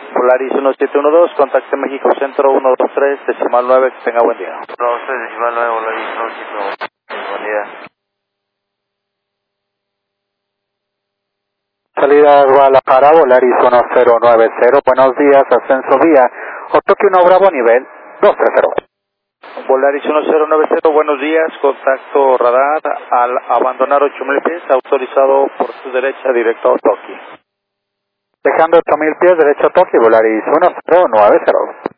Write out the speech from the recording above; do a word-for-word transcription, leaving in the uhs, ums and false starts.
Polaris uno siete uno dos, contacte México Centro uno dos tres, decimal nueve, que tenga buen día. uno dos tres, decimal nueve, Polaris uno siete uno dos, buen día. Salida Guadalajara, Volaris uno cero nueve cero, buenos días, ascenso vía, Otoque uno Bravo, nivel dos tres cero. Volaris uno cero nueve cero, buenos días, contacto radar al abandonar ocho mil pies, autorizado por su derecha, directo a Otoque. Dejando ocho mil pies, derecho a Otoque, Volaris uno cero nueve cero.